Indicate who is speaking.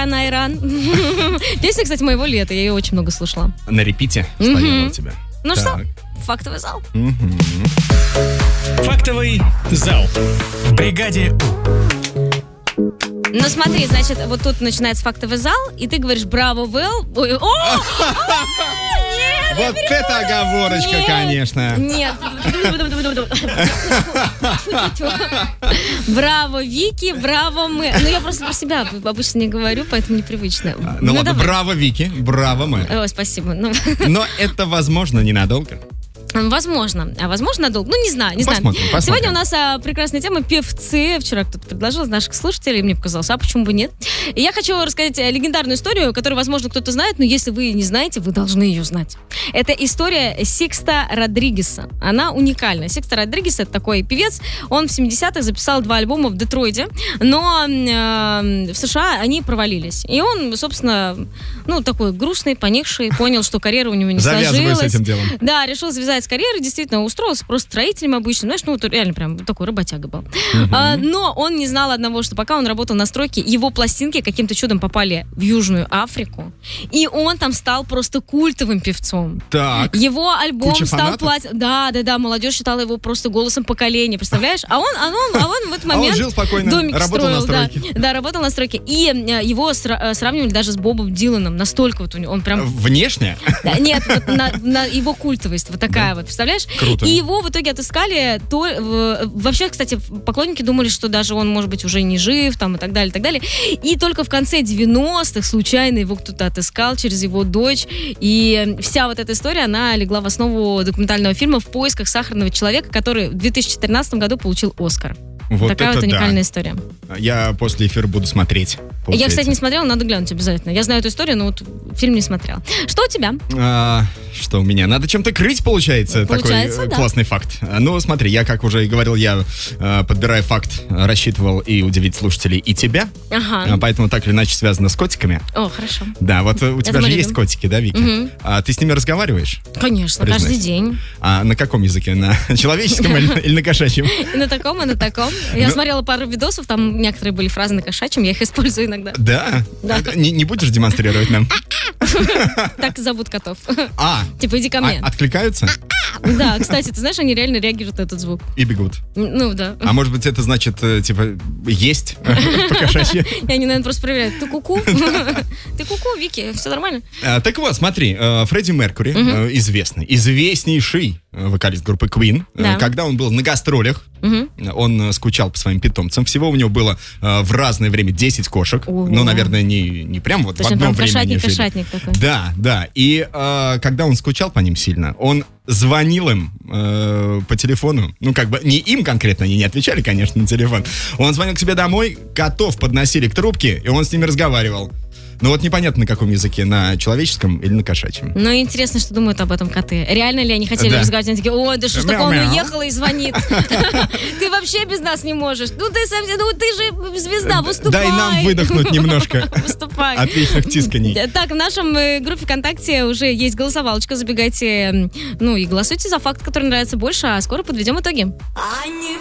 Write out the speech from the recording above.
Speaker 1: Айран, Айран. Песня, кстати, моего лета, я ее очень много слушала.
Speaker 2: На репите стояла у тебя.
Speaker 1: Ну что, фактовый зал.
Speaker 3: Фактовый зал. В бригаде У.
Speaker 1: Ну смотри, значит, вот тут начинается фактовый зал, и ты говоришь «Браво, Вэл». Ой,
Speaker 2: Вот это оговорочка, конечно.
Speaker 1: Нет. Браво, Вики, браво, мы. Ну, я просто про себя обычно не говорю, поэтому непривычно.
Speaker 2: Ну ладно,
Speaker 1: давай.
Speaker 2: браво, Вики, браво, мы.
Speaker 1: Ой, спасибо.
Speaker 2: Но это, возможно, ненадолго.
Speaker 1: Возможно. А возможно, надолго. Ну, не знаю.
Speaker 2: Посмотрим.
Speaker 1: Сегодня у нас прекрасная тема певцы. Вчера кто-то предложил из наших слушателей, мне показалось, а почему бы нет? И я хочу рассказать легендарную историю, которую, возможно, кто-то знает, но если вы не знаете, вы должны ее знать. Это история Сикста Родригеса. Она уникальна. Сикста Родригес — это такой певец. Он в 70-х записал 2 альбома в Детройте, но в США они провалились. И он, собственно, такой грустный, поникший, понял, что карьера у него не сложилась.
Speaker 2: Завязывай с этим делом.
Speaker 1: Да, решил завязать с карьерой, действительно, устроился просто строителем обычным, знаешь, реально прям такой работяга был. Но он не знал одного, что пока он работал на стройке, его пластинки каким-то чудом попали в Южную Африку, и он там стал просто культовым певцом.
Speaker 2: Так.
Speaker 1: Его альбом
Speaker 2: Куча
Speaker 1: стал
Speaker 2: фанатов?
Speaker 1: Да, молодежь считала его просто голосом поколения, представляешь? А он в этот момент
Speaker 2: он жил спокойно,
Speaker 1: домик
Speaker 2: работал
Speaker 1: строил,
Speaker 2: на стройке.
Speaker 1: Да, работал на стройке. И его сравнивали даже с Бобом Диланом, настолько вот он прям...
Speaker 2: Внешне?
Speaker 1: Да, нет, вот на его культовость, вот такая вот, представляешь?
Speaker 2: Круто.
Speaker 1: И его в итоге отыскали. Вообще, кстати, поклонники думали, что даже он, может быть, уже не жив, там, и так далее, и так далее. И только в конце 90-х случайно его кто-то отыскал через его дочь. И вся вот эта история, она легла в основу документального фильма «В поисках сахарного человека», который в 2013 году получил «Оскар».
Speaker 2: Вот
Speaker 1: такая
Speaker 2: это
Speaker 1: вот уникальная
Speaker 2: да.
Speaker 1: история.
Speaker 2: Я после эфира буду смотреть.
Speaker 1: Я, кстати, не смотрела, надо глянуть обязательно. Я знаю эту историю, но вот фильм не смотрела. Что у тебя?
Speaker 2: Что у меня? Надо чем-то крыть, получается такой
Speaker 1: да.
Speaker 2: классный факт. Ну, смотри, я, как уже и говорил, я, подбирая факт, рассчитывал и удивить слушателей, и тебя.
Speaker 1: Ага.
Speaker 2: Поэтому так или иначе связано с котиками.
Speaker 1: О, хорошо.
Speaker 2: Да, вот у тебя же есть котики, да, Вики?
Speaker 1: Угу.
Speaker 2: Ты с ними разговариваешь?
Speaker 1: Конечно,
Speaker 2: Признайся.
Speaker 1: каждый день.
Speaker 2: А на каком языке? На человеческом или на кошачьем?
Speaker 1: И на таком, и на таком. Я смотрела пару видосов, там некоторые были фразы на кошачьем, я их использую иногда.
Speaker 2: Да?
Speaker 1: Да.
Speaker 2: Не будешь демонстрировать нам?
Speaker 1: Так зовут котов.
Speaker 2: Типа
Speaker 1: иди ко мне.
Speaker 2: Откликаются?
Speaker 1: Да, кстати, ты знаешь, они реально реагируют на этот звук.
Speaker 2: И бегут.
Speaker 1: Ну, да.
Speaker 2: А может быть, это значит, типа, есть по-кошачьи?
Speaker 1: И они, наверное, просто проверяют. Ты ку-ку? Ты ку-ку, Вики, все нормально?
Speaker 2: Так вот, смотри, Фредди Меркьюри, известнейший вокалист группы Queen, когда он был на гастролях, он скучал по своим питомцам. Всего у него было в разное время 10 кошек. Ну, наверное, не прям вот в одно время они жили.
Speaker 1: Кошатник такой.
Speaker 2: Да. И когда он скучал по ним сильно, он звонил им по телефону. Ну, как бы не им конкретно, они не отвечали, конечно, на телефон. Он звонил к себе домой, котов подносили к трубке, и он с ними разговаривал. Ну вот непонятно, на каком языке, на человеческом или на кошачьем.
Speaker 1: Ну, интересно, что думают об этом коты. Реально ли они хотели разговаривать? Они такие: ой, да что ж такое, он уехал и звонит. Ты вообще без нас не можешь. Ну, ты же звезда, выступай.
Speaker 2: Дай нам выдохнуть немножко.
Speaker 1: Выступай.
Speaker 2: От вечных тисканий.
Speaker 1: Так, в нашем группе ВКонтакте уже есть голосовалочка. Забегайте, и голосуйте за факт, который нравится больше, а скоро подведем итоги.